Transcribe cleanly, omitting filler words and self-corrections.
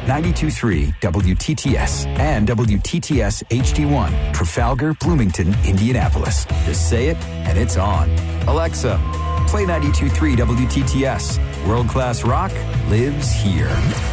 92.3 WTTS and WTTS HD1, Trafalgar, Bloomington, Indianapolis. Just say it and it's on. Alexa, play 92.3 WTTS. World-class rock lives here.